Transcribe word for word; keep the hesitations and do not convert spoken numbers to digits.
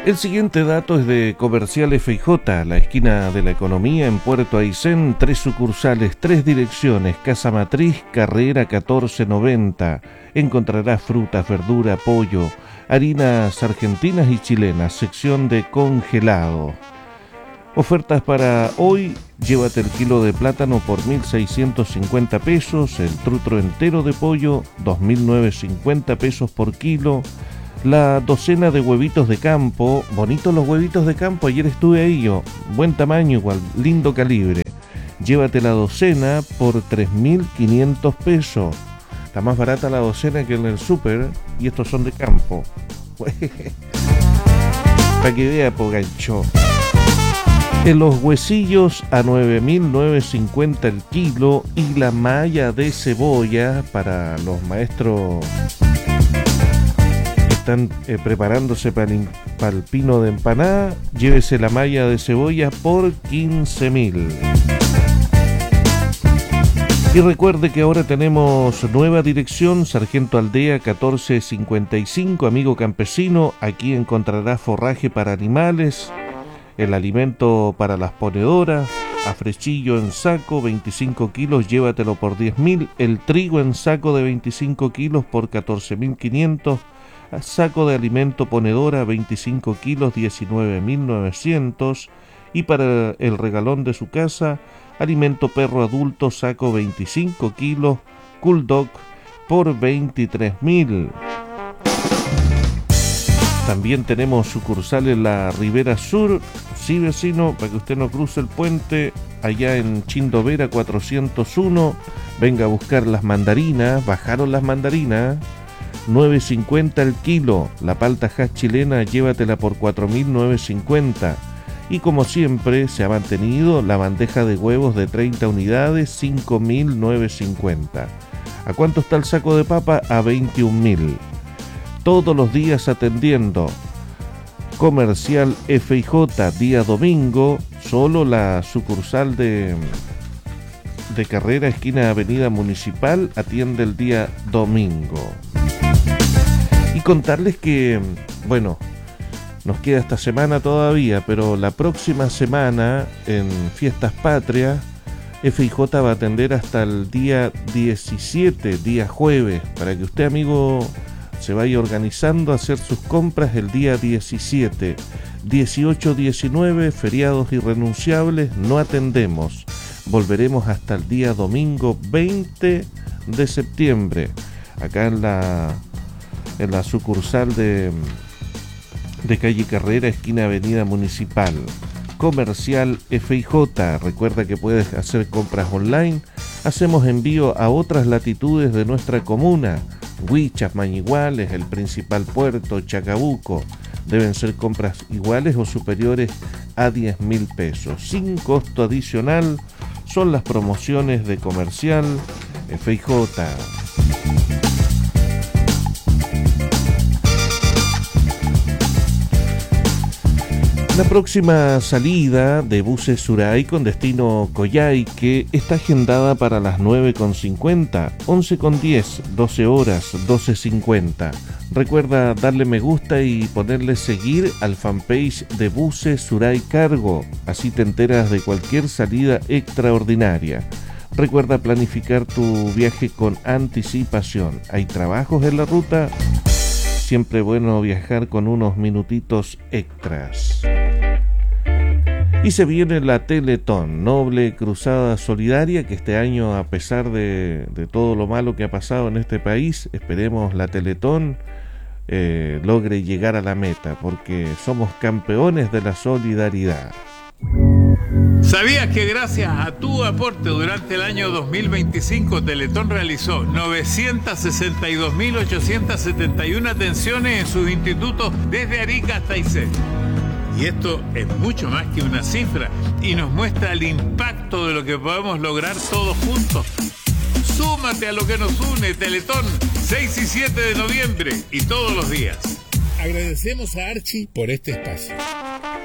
El siguiente dato es de Comercial F I J, la esquina de la economía en Puerto Aysén, tres sucursales, tres direcciones, Casa Matriz, Carrera catorce noventa. Encontrarás frutas, verdura, pollo, harinas argentinas y chilenas, sección de congelado. Ofertas para hoy: llévate el kilo de plátano por mil seiscientos cincuenta pesos, el trutro entero de pollo dos mil novecientos cincuenta pesos por kilo, la docena de huevitos de campo, bonitos los huevitos de campo, ayer estuve ahí yo, buen tamaño igual, lindo calibre, llévate la docena por tres mil quinientos pesos, está más barata la docena que en el súper, y estos son de campo, para que vea, po gancho. En los huesillos a nueve mil novecientos cincuenta el kilo, y la malla de cebolla para los maestros que están eh, preparándose para el, para el pino de empanada, llévese la malla de cebolla por quince mil. Y recuerde que ahora tenemos nueva dirección, Sargento Aldea catorce cincuenta y cinco, amigo campesino, aquí encontrará forraje para animales, el alimento para las ponedoras, afrechillo en saco, veinticinco kilos, llévatelo por diez mil, el trigo en saco de veinticinco kilos por catorce mil quinientos, saco de alimento ponedora veinticinco kilos, diecinueve mil novecientos, y para el regalón de su casa, alimento perro adulto, saco veinticinco kilos, Cool Dog por veintitrés mil. También tenemos sucursal en la Ribera Sur, sí vecino, para que usted no cruce el puente, allá en Chindovera cuatrocientos uno, venga a buscar las mandarinas, bajaron las mandarinas, nueve cincuenta el kilo, la palta hash chilena, llévatela por cuatro mil novecientos cincuenta, y como siempre se ha mantenido la bandeja de huevos de treinta unidades, cinco mil novecientos cincuenta. ¿A cuánto está el saco de papa? A veintiún mil. Todos los días atendiendo. Comercial F I J, día domingo, solo la sucursal de, de Carrera, esquina Avenida Municipal, atiende el día domingo. Y contarles que, bueno, nos queda esta semana todavía, pero la próxima semana, en Fiestas Patrias, F I J va a atender hasta el día diecisiete, día jueves, para que usted, amigo, se vaya organizando a hacer sus compras el día diecisiete. dieciocho, diecinueve, feriados irrenunciables, no atendemos. Volveremos hasta el día domingo veinte de septiembre, acá en la, en la sucursal de, de calle Carrera, esquina Avenida Municipal. Comercial F I J, recuerda que puedes hacer compras online, hacemos envío a otras latitudes de nuestra comuna, Huichas, Mañiguales, el principal puerto, Chacabuco. Deben ser compras iguales o superiores a diez mil pesos. Sin costo adicional, son las promociones de Comercial F I J. La próxima salida de buses Suray con destino Coyhaique está agendada para las nueve con cincuenta, once con diez, doce horas, doce cincuenta. Recuerda darle me gusta y ponerle seguir al fanpage de Buses Suray Cargo, así te enteras de cualquier salida extraordinaria. Recuerda planificar tu viaje con anticipación. ¿Hay trabajos en la ruta? Siempre bueno viajar con unos minutitos extras. Y se viene la Teletón, noble cruzada solidaria, que este año, a pesar de, de todo lo malo que ha pasado en este país, esperemos la Teletón eh, logre llegar a la meta, porque somos campeones de la solidaridad. ¿Sabías que gracias a tu aporte durante el año dos mil veinticinco Teletón realizó novecientas sesenta y dos mil ochocientas setenta y una atenciones en sus institutos desde Arica hasta Aysén? Y esto es mucho más que una cifra y nos muestra el impacto de lo que podemos lograr todos juntos. Súmate a lo que nos une. Teletón, seis y siete de noviembre y todos los días. Agradecemos a Archie por este espacio.